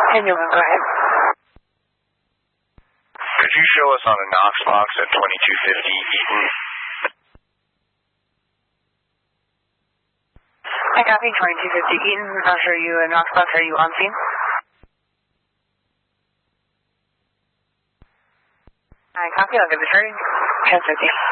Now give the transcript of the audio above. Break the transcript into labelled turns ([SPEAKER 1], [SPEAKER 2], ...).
[SPEAKER 1] 10 November, go ahead.
[SPEAKER 2] Could you show us on a Knox box at 2250 Eaton?
[SPEAKER 1] I copy 2250 Eaton. I'll show you a Knox box. Are you on scene? I copy. I'll give the charge. 1050.